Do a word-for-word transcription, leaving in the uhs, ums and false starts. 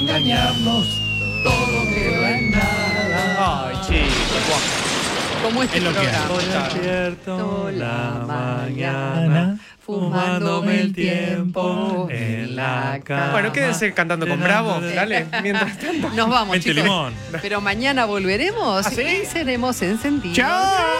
Engañarnos, todo quedó en nada. Ay, chicos. Como este Es lo que hay. programa. Despierto la mañana, fumándome el tiempo en la cama. Bueno, quédense cantando con Bravo. Dale, mientras tanto. Nos vamos, Mente chicos. limón. Pero mañana volveremos ¿Ah, sí? y seremos encendidos. ¡Chao!